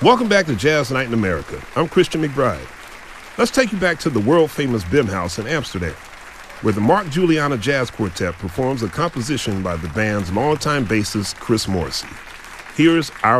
Welcome back to Jazz Night in America. I'm Christian McBride. Let's take you back to the world-famous Bimhuis in Amsterdam, where the Mark Juliana Jazz Quartet performs a composition by the band's longtime bassist, Chris Morrissey. Here's Our